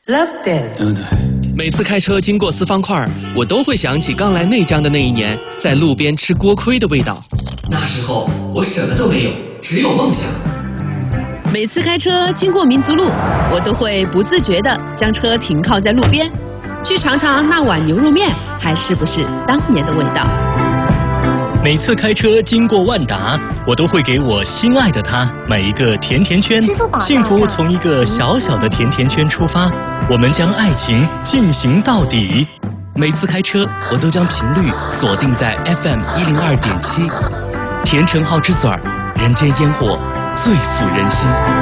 Love this。 每次开车经过四方块，我都会想起刚来内江的那一年，在路边吃锅盔的味道。 那时候我什么都没有，只有梦想。 每次开车经过民族路，我都会不自觉地将车停靠在路边，去尝尝那碗牛肉面还是不是当年的味道。 每次开车经过万达，我都会给我心爱的他买一个甜甜圈。幸福从一个小小的甜甜圈出发，我们将爱情进行到底。 每次开车，我都将频率锁定在 FM102.7，甜橙好之嘴儿，人间烟火最抚人心。